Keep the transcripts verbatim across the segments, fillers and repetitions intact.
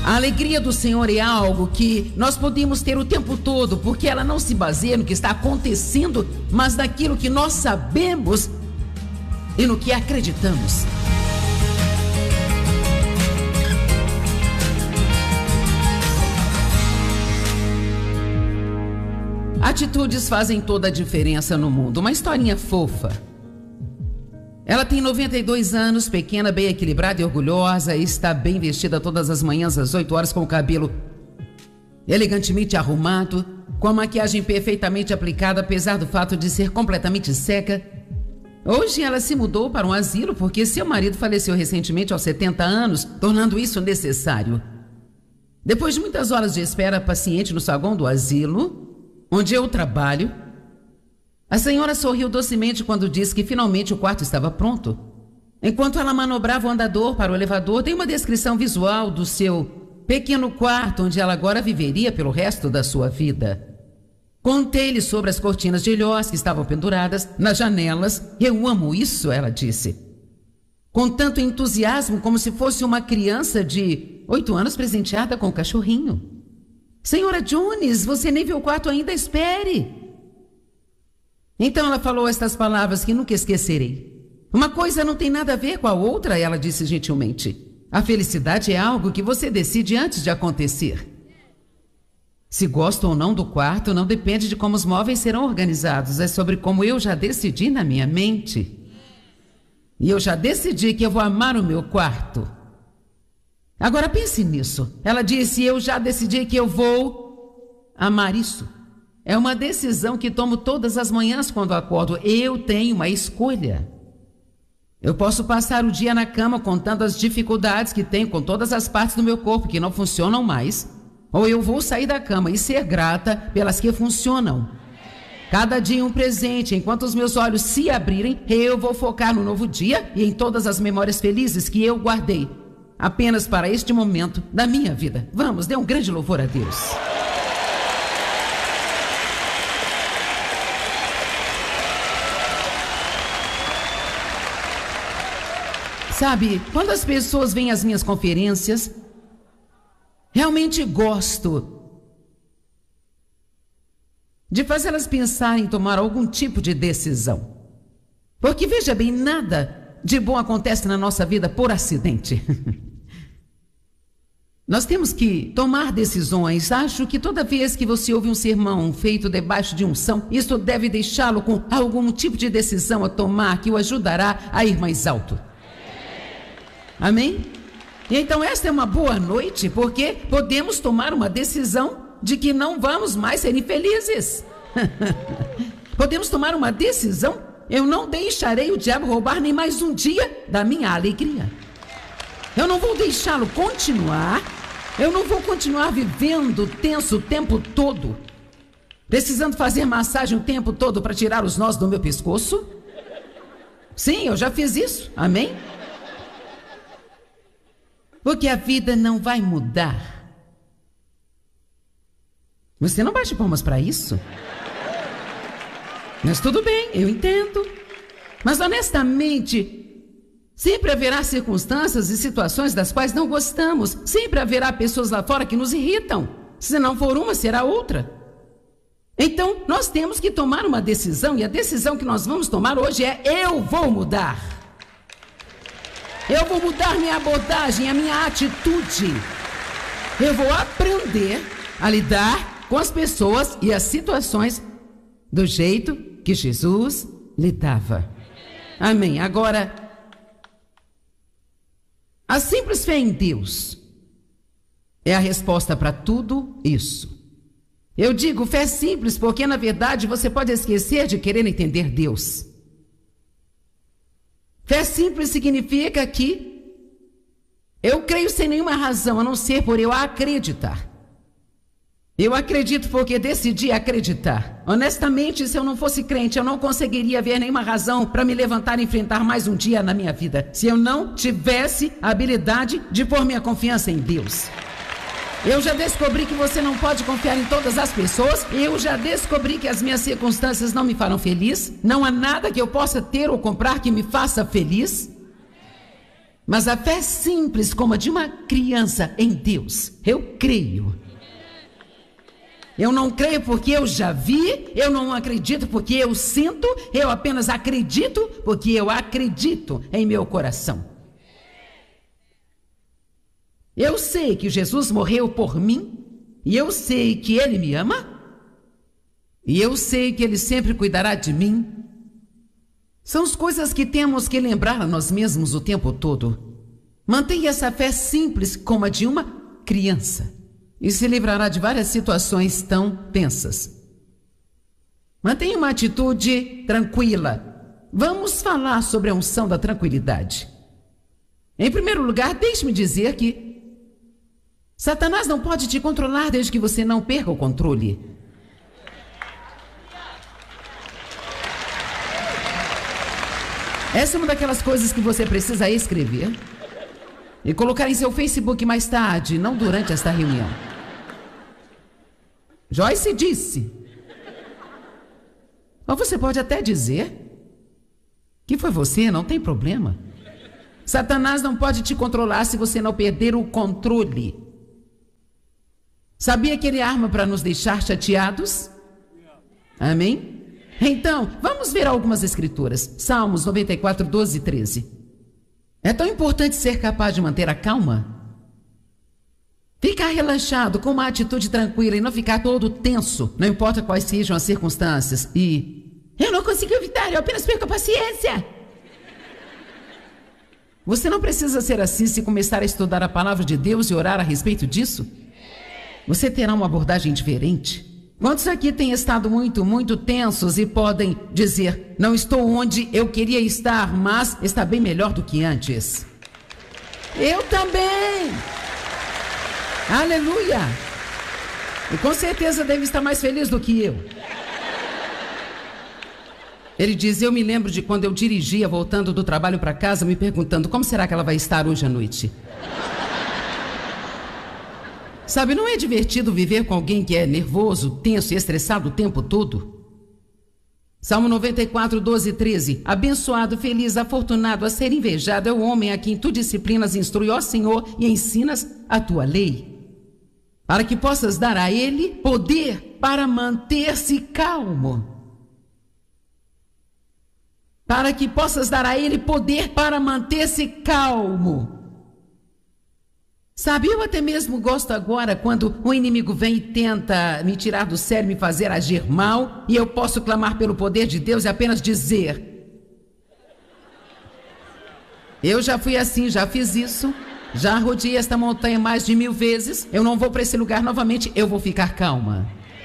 A alegria do Senhor é algo que nós podemos ter o tempo todo, porque ela não se baseia no que está acontecendo, mas naquilo que nós sabemos e no que acreditamos. Atitudes fazem toda a diferença no mundo. Uma historinha fofa. Ela tem noventa e dois anos, pequena, bem equilibrada e orgulhosa, e está bem vestida todas as manhãs às oito horas, com o cabelo elegantemente arrumado, com a maquiagem perfeitamente aplicada, apesar do fato de ser completamente seca. Hoje ela se mudou para um asilo porque seu marido faleceu recentemente aos setenta anos, tornando isso necessário. Depois de muitas horas de espera paciente no saguão do asilo, onde eu trabalho, a senhora sorriu docemente quando disse que finalmente o quarto estava pronto. Enquanto ela manobrava o andador para o elevador, dei uma descrição visual do seu pequeno quarto, onde ela agora viveria pelo resto da sua vida. Contei-lhe sobre as cortinas de ilhós que estavam penduradas nas janelas. Eu amo isso, ela disse, com tanto entusiasmo, como se fosse uma criança de oito anos presenteada com um cachorrinho. Senhora Jones, você nem viu o quarto ainda, espere. Então ela falou estas palavras que nunca esquecerei. Uma coisa não tem nada a ver com a outra, ela disse gentilmente. A felicidade é algo que você decide antes de acontecer. Se gosto ou não do quarto não depende de como os móveis serão organizados, é sobre como eu já decidi na minha mente. E eu já decidi que eu vou amar o meu quarto. Agora pense nisso. Ela disse, eu já decidi que eu vou amar isso. É uma decisão que tomo todas as manhãs quando acordo. Eu tenho uma escolha. Eu posso passar o dia na cama contando as dificuldades que tenho com todas as partes do meu corpo que não funcionam mais. Ou eu vou sair da cama e ser grata pelas que funcionam. Cada dia um presente. Enquanto os meus olhos se abrirem, eu vou focar no novo dia e em todas as memórias felizes que eu guardei apenas para este momento da minha vida. Vamos, dê um grande louvor a Deus. Sabe, quando as pessoas vêm às minhas conferências, realmente gosto de fazê-las pensar em tomar algum tipo de decisão. Porque, veja bem, nada de bom acontece na nossa vida por acidente. Nós temos que tomar decisões. Acho que toda vez que você ouve um sermão feito debaixo de unção, isso deve deixá-lo com algum tipo de decisão a tomar que o ajudará a ir mais alto. Amém? E então esta é uma boa noite, porque podemos tomar uma decisão de que não vamos mais ser infelizes. Podemos tomar uma decisão. Eu não deixarei o diabo roubar nem mais um dia da minha alegria. Eu não vou deixá-lo continuar. Eu não vou continuar vivendo tenso o tempo todo, precisando fazer massagem o tempo todo para tirar os nós do meu pescoço. Sim, eu já fiz isso. Amém? Porque a vida não vai mudar. Você não bate palmas para isso? Mas tudo bem, eu entendo. Mas honestamente, sempre haverá circunstâncias e situações das quais não gostamos. Sempre haverá pessoas lá fora que nos irritam. Se não for uma, será outra. Então, nós temos que tomar uma decisão. E a decisão que nós vamos tomar hoje é: eu vou mudar. Eu vou mudar minha abordagem, a minha atitude. Eu vou aprender a lidar com as pessoas e as situações do jeito que Jesus lidava. Amém. Agora, a simples fé em Deus é a resposta para tudo isso. Eu digo fé simples porque, na verdade, você pode esquecer de querer entender Deus. Fé simples significa que eu creio sem nenhuma razão, a não ser por eu acreditar. Eu acredito porque decidi acreditar. Honestamente, se eu não fosse crente, eu não conseguiria ver nenhuma razão para me levantar e enfrentar mais um dia na minha vida, se eu não tivesse a habilidade de pôr minha confiança em Deus. Eu já descobri que você não pode confiar em todas as pessoas. Eu já descobri que as minhas circunstâncias não me farão feliz. Não há nada que eu possa ter ou comprar que me faça feliz. Mas a fé simples como a de uma criança em Deus. Eu creio. Eu não creio porque eu já vi, eu não acredito porque eu sinto, eu apenas acredito porque eu acredito em meu coração. Eu sei que Jesus morreu por mim, e eu sei que Ele me ama, e eu sei que Ele sempre cuidará de mim. São as coisas que temos que lembrar a nós mesmos o tempo todo. Mantenha essa fé simples como a de uma criança. E se livrará de várias situações tão tensas. Mantenha uma atitude tranquila. Vamos falar sobre a unção da tranquilidade. Em primeiro lugar, deixe-me dizer que Satanás não pode te controlar desde que você não perca o controle. Essa é uma daquelas coisas que você precisa escrever e colocar em seu Facebook mais tarde, não durante esta reunião. Joyce disse. Ou você pode até dizer que foi você, não tem problema. Satanás não pode te controlar se você não perder o controle. Sabia que ele arma para nos deixar chateados? Amém? Então, vamos ver algumas escrituras. Salmos noventa e quatro, doze e treze. É tão importante ser capaz de manter a calma. Ficar relaxado, com uma atitude tranquila e não ficar todo tenso, não importa quais sejam as circunstâncias. E eu não consigo evitar, eu apenas perco a paciência. Você não precisa ser assim se começar a estudar a palavra de Deus e orar a respeito disso. Você terá uma abordagem diferente. Quantos aqui têm estado muito, muito tensos e podem dizer, não estou onde eu queria estar, mas está bem melhor do que antes? Eu também! Aleluia! E com certeza deve estar mais feliz do que eu. Ele diz, eu me lembro de quando eu dirigia voltando do trabalho para casa, me perguntando, como será que ela vai estar hoje à noite? Sabe, não é divertido viver com alguém que é nervoso, tenso e estressado o tempo todo? Salmo noventa e quatro, doze e treze. Abençoado, feliz, afortunado, a ser invejado é o homem a quem tu disciplinas, instrui, ó Senhor, e ensinas a tua lei, para que possas dar a ele poder para manter-se calmo. Para que possas dar a ele poder para manter-se calmo. Sabe, eu até mesmo gosto agora quando o inimigo vem e tenta me tirar do sério, me fazer agir mal, e eu posso clamar pelo poder de Deus e apenas dizer: eu já fui assim, já fiz isso, já rodeei esta montanha mais de mil vezes, eu não vou para esse lugar novamente, eu vou ficar calma.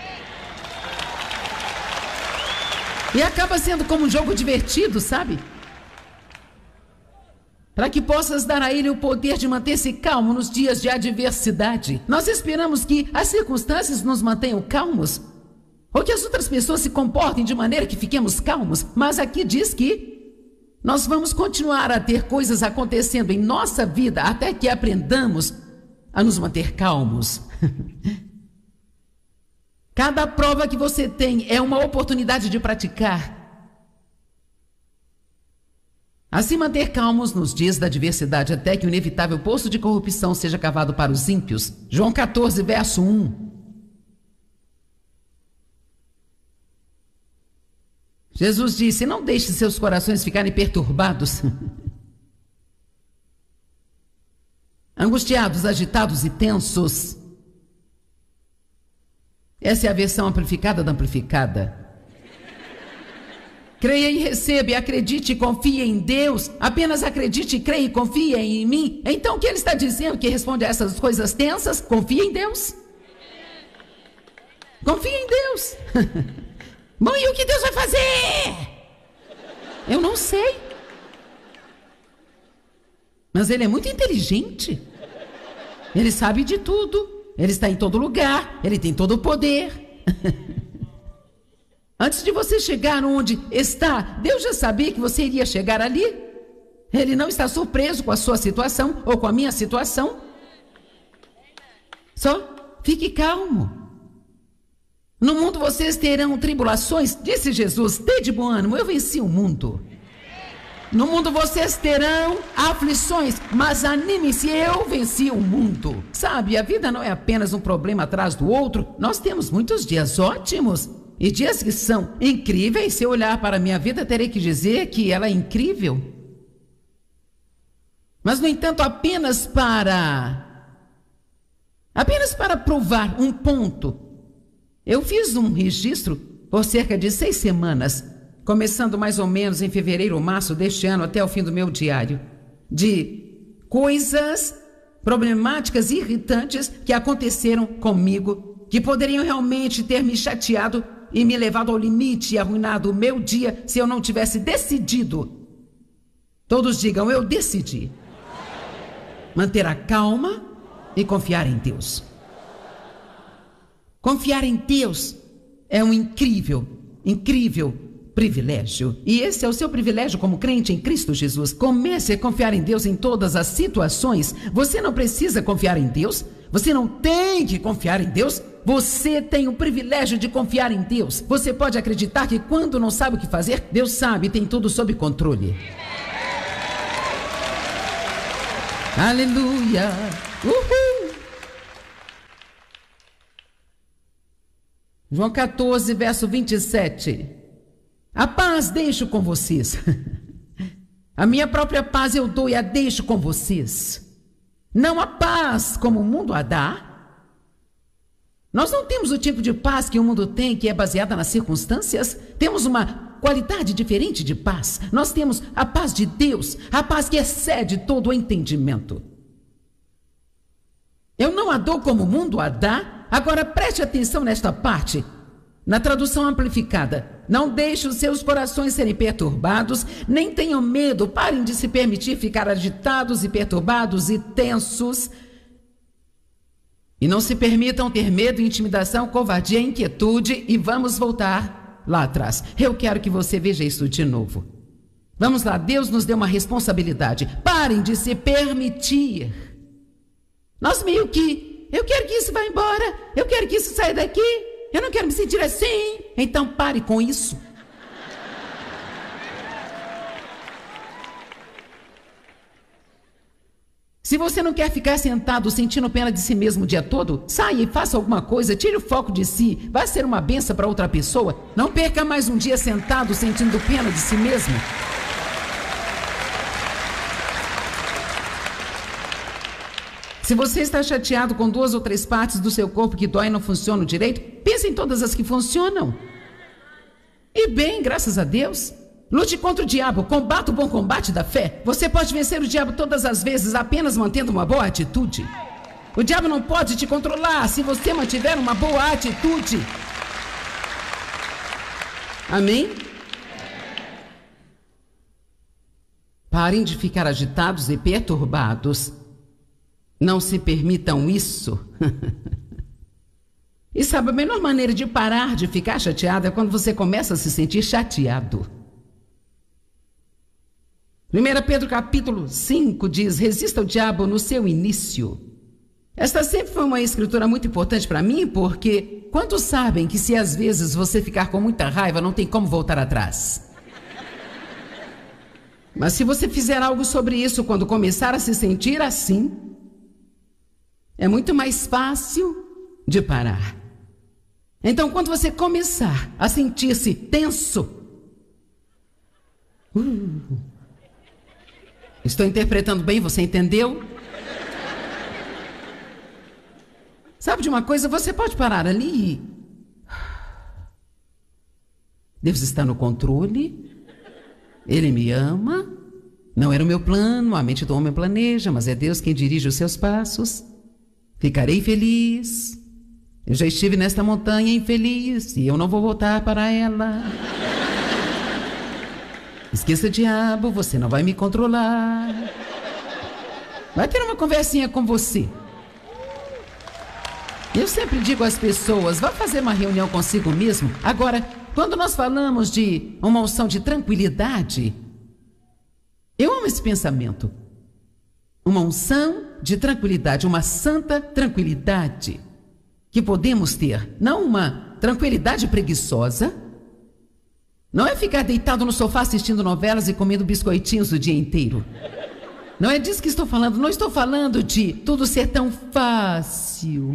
E acaba sendo como um jogo divertido, sabe? Para que possas dar a ele o poder de manter-se calmo nos dias de adversidade. Nós esperamos que as circunstâncias nos mantenham calmos, ou que as outras pessoas se comportem de maneira que fiquemos calmos, mas aqui diz que nós vamos continuar a ter coisas acontecendo em nossa vida até que aprendamos a nos manter calmos. Cada prova que você tem é uma oportunidade de praticar. A se manter calmos nos dias da adversidade até que o inevitável poço de corrupção seja cavado para os ímpios. João quatorze, verso um. Jesus disse, não deixe seus corações ficarem perturbados, angustiados, agitados e tensos. Essa é a versão amplificada da amplificada. Creia e receba, acredite e confie em Deus. Apenas acredite, creia e confie em mim. Então o que ele está dizendo que responde a essas coisas tensas? Confie em Deus. Confie em Deus. Bom, e o que Deus vai fazer? Eu não sei. Mas ele é muito inteligente. Ele sabe de tudo. Ele está em todo lugar. Ele tem todo o poder. Antes de você chegar onde está, Deus já sabia que você iria chegar ali. Ele não está surpreso com a sua situação ou com a minha situação. Só fique calmo. No mundo vocês terão tribulações, disse Jesus, tede bom ânimo, eu venci o mundo. No mundo vocês terão aflições, mas anime-se, eu venci o mundo. Sabe, a vida não é apenas um problema atrás do outro. Nós temos muitos dias ótimos e dias que são incríveis. Se eu olhar para a minha vida, terei que dizer que ela é incrível. Mas, no entanto, apenas para... Apenas para provar um ponto. Eu fiz um registro por cerca de seis semanas, começando mais ou menos em fevereiro ou março deste ano até o fim do meu diário, de coisas problemáticas e irritantes que aconteceram comigo, que poderiam realmente ter me chateado e me levado ao limite e arruinado o meu dia se eu não tivesse decidido. Todos digam, eu decidi. Manter a calma e confiar em Deus. Confiar em Deus é um incrível, incrível privilégio. E esse é o seu privilégio como crente em Cristo Jesus. Comece a confiar em Deus em todas as situações. Você não precisa confiar em Deus. Você não tem que confiar em Deus. Você tem o privilégio de confiar em Deus. Você pode acreditar que quando não sabe o que fazer, Deus sabe e tem tudo sob controle. Aleluia! Uhul! João quatorze, verso vinte e sete. A paz deixo com vocês. A minha própria paz eu dou e a deixo com vocês. Não a paz como o mundo a dá. Nós não temos o tipo de paz que o mundo tem, que é baseada nas circunstâncias. Temos uma qualidade diferente de paz. Nós temos a paz de Deus, a paz que excede todo o entendimento. Eu não a dou como o mundo a dá. Agora preste atenção nesta parte. Na tradução amplificada, não deixe os seus corações serem perturbados, nem tenham medo, parem de se permitir ficar agitados e perturbados e tensos. E não se permitam ter medo, intimidação, covardia, inquietude. E vamos voltar lá atrás. Eu quero que você veja isso de novo. Vamos lá, Deus nos deu uma responsabilidade. Parem de se permitir. Nós meio que, eu quero que isso vá embora, eu quero que isso saia daqui, eu não quero me sentir assim. Então pare com isso. Se você não quer ficar sentado sentindo pena de si mesmo o dia todo, saia e faça alguma coisa, tire o foco de si, vai ser uma benção para outra pessoa. Não perca mais um dia sentado sentindo pena de si mesmo. Se você está chateado com duas ou três partes do seu corpo que dói e não funcionam direito, pense em todas as que funcionam. E bem, graças a Deus. Lute contra o diabo, combata o bom combate da fé. Você pode vencer o diabo todas as vezes apenas mantendo uma boa atitude. O diabo não pode te controlar se você mantiver uma boa atitude. Amém? Parem de ficar agitados e perturbados. Não se permitam isso. E sabe, a melhor maneira de parar de ficar chateado é quando você começa a se sentir chateado. primeiro Pedro capítulo cinco diz, resista ao diabo no seu início. Esta sempre foi uma escritura muito importante para mim, porque quantos sabem que se às vezes você ficar com muita raiva, não tem como voltar atrás? Mas se você fizer algo sobre isso quando começar a se sentir assim, é muito mais fácil de parar. Então, quando você começar a sentir-se tenso, uh, estou interpretando bem, você entendeu? Sabe de uma coisa? Você pode parar ali. Deus está no controle. Ele me ama. Não era o meu plano, a mente do homem planeja, mas é Deus quem dirige os seus passos. Ficarei feliz. Eu já estive nesta montanha infeliz e eu não vou voltar para ela. Esqueça, diabo, você não vai me controlar. Vai ter uma conversinha com você. Eu sempre digo às pessoas, vá fazer uma reunião consigo mesmo. Agora, quando nós falamos de uma unção de tranquilidade, eu amo esse pensamento. Uma unção de tranquilidade, uma santa tranquilidade que podemos ter, não uma tranquilidade preguiçosa, Não é ficar deitado no sofá assistindo novelas e comendo biscoitinhos o dia inteiro. Não é disso que estou falando. Não estou falando de tudo ser tão fácil.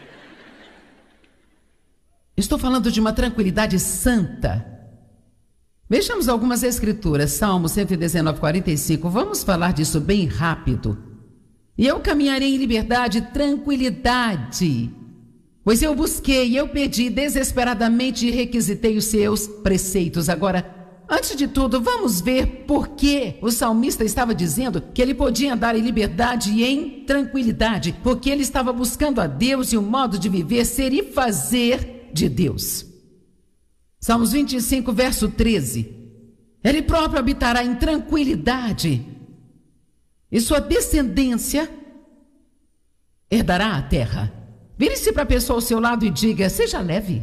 Estou falando de uma tranquilidade santa. Vejamos algumas escrituras. Salmo cento e dezenove, quarenta e cinco. Vamos falar disso bem rápido. E eu caminharei em liberdade e tranquilidade, pois eu busquei, eu pedi desesperadamente e requisitei os seus preceitos. Agora, antes de tudo, vamos ver por que o salmista estava dizendo que ele podia andar em liberdade e em tranquilidade, porque ele estava buscando a Deus e o modo de viver, ser e fazer de Deus. Salmos vinte e cinco, verso treze. Ele próprio habitará em tranquilidade e sua descendência herdará a terra. Vire-se para a pessoa ao seu lado e diga: seja leve.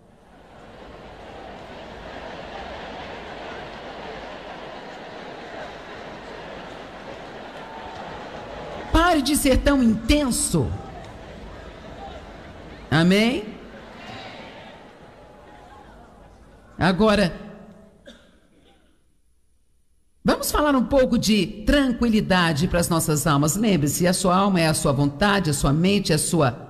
Pare de ser tão intenso. Amém? Agora, vamos falar um pouco de tranquilidade para as nossas almas. Lembre-se, a sua alma é a sua vontade, a sua mente, a sua